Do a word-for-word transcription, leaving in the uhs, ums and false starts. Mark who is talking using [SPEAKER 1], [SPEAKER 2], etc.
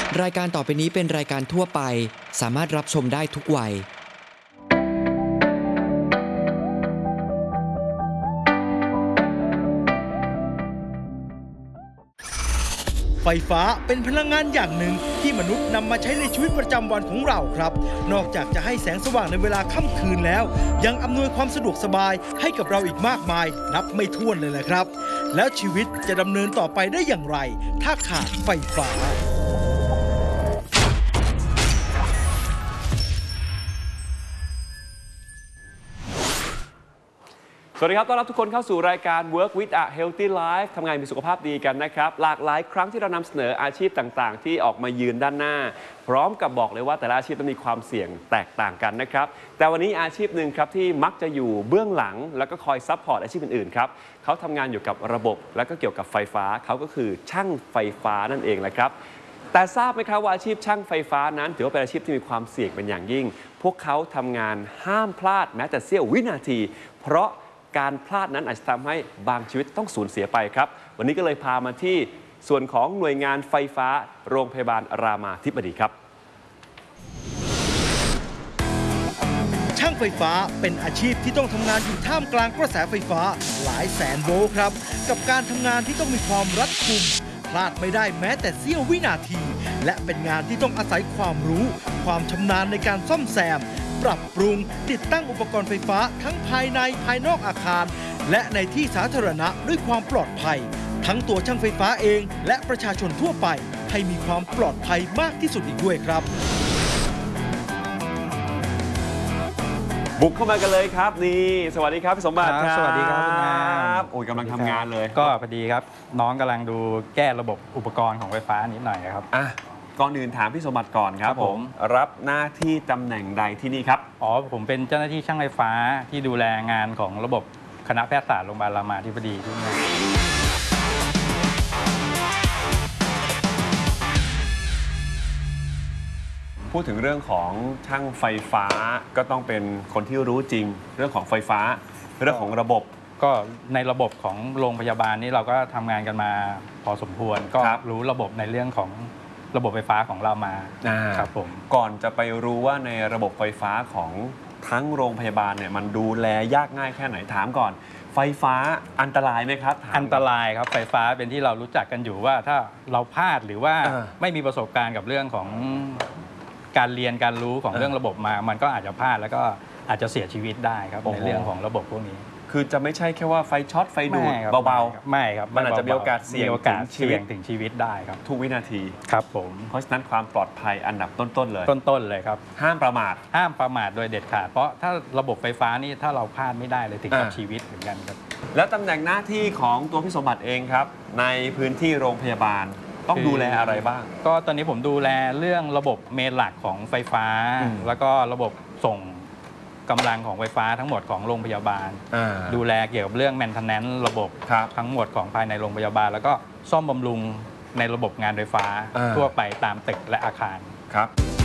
[SPEAKER 1] รายการต่อไปนี้เป็นรายการทั่วไปสามารถรับชมได้ทุกวัย
[SPEAKER 2] ไฟฟ้าเป็นพลังงานอย่างหนึ่งที่มนุษย์นำมาใช้ในชีวิตประจำวันของเราครับนอกจากจะให้แสงสว่างในเวลาค่ำคืนแล้วยังอำนวยความสะดวกสบายให้กับเราอีกมากมายนับไม่ถ้วนเลยแหละครับแล้วชีวิตจะดำเนินต่อไปได้อย่างไรถ้าขาดไฟฟ้า
[SPEAKER 3] สวัสดีครับต้อนรับทุกคนเข้าสู่รายการ Work with a Healthy Life ทำงานมีสุขภาพดีกันนะครับหลากหลายครั้งที่เรานำเสนออาชีพต่างๆที่ออกมายืนด้านหน้าพร้อมกับบอกเลยว่าแต่ละอาชีพต้องมีความเสี่ยงแตกต่างกันนะครับแต่วันนี้อาชีพหนึ่งครับที่มักจะอยู่เบื้องหลังแล้วก็คอยซัพพอร์ตอาชีพอื่นๆครับเขาทำงานอยู่กับระบบและก็เกี่ยวกับไฟฟ้าเขาก็คือช่างไฟฟ้านั่นเองแหละครับแต่ทราบไหมครับว่าอาชีพช่างไฟฟ้านั้นถือว่าเป็นอาชีพที่มีความเสี่ยงเป็นอย่างยิ่งพวกเขาทำงานห้ามพลาดแม้แต่เสี้ยววินาทีเพราะการพลาดนั้นอาจจะทำให้บางชีวิตต้องสูญเสียไปครับวันนี้ก็เลยพามาที่ส่วนของหน่วยงานไฟฟ้าโรงพยาบาลรามาธิบดีครับ
[SPEAKER 2] ช่างไฟฟ้าเป็นอาชีพที่ต้องทำงานอยู่ท่ามกลางกระแสไฟฟ้าหลายแสนโวลต์ครับกับการทำงานที่ต้องมีความรัดกุมพลาดไม่ได้แม้แต่เสี้ยววินาทีและเป็นงานที่ต้องอาศัยความรู้ความชำนาญในการซ่อมแซมปรับปรุงติดตั้งอุปกรณ์ไฟฟ้าทั้งภายในภายนอกอาคารและในที่สาธารณะด้วยความปลอดภัยทั้งตัวช่างไฟฟ้าเองและประชาชนทั่วไปให้มีความปลอดภัยมากที่สุดอีกด้วยครับ
[SPEAKER 3] บุกเข้ามากันเลยครับนี่สวัสดีครับพี่สมบัติครับ
[SPEAKER 4] สวัสดีครับคุณนาย
[SPEAKER 3] โอ้ยกำลังทำงานเลย
[SPEAKER 4] ก็พอดีครับน้องกำลังดูแก้ระบบอุปกรณ์ของไฟฟ้านิดหน่อยครับ
[SPEAKER 3] อ่ะก่อนอื่นถามพี่สมบัติก่อนครับผมรับหน้าที่ตำแหน่งใดที่นี่ครับ
[SPEAKER 4] อ๋อผมเป็นเจ้าหน้าที่ช่างไฟฟ้าที่ดูแลงานของระบบคณะแพทยศาสตร์โรงพยาบาลรามาธิบดีที่นี่
[SPEAKER 3] พูดถึงเรื่องของช่างไฟฟ้าก็ต้องเป็นคนที่รู้จริงเรื่องของไฟฟ้าเรื่องของระบบ
[SPEAKER 4] ก็ในระบบของโรงพยาบาลนี้เราก็ทำงานกันมาพอสมควรก็รู้ระบบในเรื่องของระบบไฟฟ้าของเรามาครับผม
[SPEAKER 3] ก่อนจะไปรู้ว่าในระบบไฟฟ้าของทั้งโรงพยาบาลเนี่ยมันดูแลยากง่ายแค่ไหนถามก่อนไฟฟ้าอันตรายไหมครับ
[SPEAKER 4] อันตรายครับไฟฟ้าเป็นที่เรารู้จักกันอยู่ว่าถ้าเราพลาดหรือว่าไม่มีประสบการณ์กับเรื่องของการเรียนการรู้ของเรื่องระบบมามันก็อาจจะพลาดแล้วก็อาจจะเสียชีวิตได้ครับในเรื่องของระบบพวกนี้
[SPEAKER 3] คือจะไม่ใช่แค่ว่าไฟช็อตไฟดูดเบา
[SPEAKER 4] ๆไม่ครับ
[SPEAKER 3] มันอาจจะมีโอกาสเสี่ยง
[SPEAKER 4] ถึงชีวิตได้ครับ
[SPEAKER 3] ทุกวินาที
[SPEAKER 4] ครับผม
[SPEAKER 3] เพราะฉะนั้นความปลอดภัยอันดับต้นๆเลย
[SPEAKER 4] ต้นๆเลยครับ
[SPEAKER 3] ห้ามประมาท
[SPEAKER 4] ห้ามประมาทโดยเด็ดขาดเพราะถ้าระบบไฟฟ้านี่ถ้าเราพลาดไม่ได้เลยถึงกับชีวิตเหมือนกันครับ
[SPEAKER 3] แล้วตำแหน่งหน้าที่ของตัวพี่สมบัติเองครับในพื้นที่โรงพยาบาลต้องดูแลอะไรบ้าง
[SPEAKER 4] ก็ตอนนี้ผมดูแลเรื่องระบบเมนหลักของไฟฟ้าแล้วก็ระบบส่งกำลังของไฟฟ้าทั้งหมดของโรงพยาบาลดูแลเกี่ยวกับเรื่อง maintenance ระบบทั้งหมดของภายในโรงพยาบาลแล้วก็ซ่อมบำรุงในระบบงานไฟฟ้าทั่วไปตามตึกและอาคาร
[SPEAKER 3] ครับ